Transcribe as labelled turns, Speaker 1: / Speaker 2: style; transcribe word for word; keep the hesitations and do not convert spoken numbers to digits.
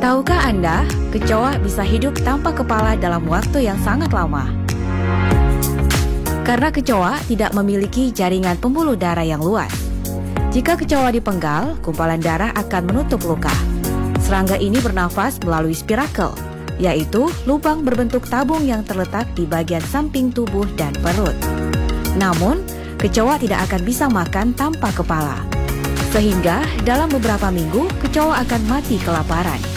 Speaker 1: Tahukah Anda, kecoa bisa hidup tanpa kepala dalam waktu yang sangat lama? Karena kecoa tidak memiliki jaringan pembuluh darah yang luas. Jika kecoa dipenggal, gumpalan darah akan menutup luka. Serangga ini bernafas melalui spirakel, yaitu lubang berbentuk tabung yang terletak di bagian samping tubuh dan perut. Namun, kecoa tidak akan bisa makan tanpa kepala. Sehingga dalam beberapa minggu, kecoa akan mati kelaparan.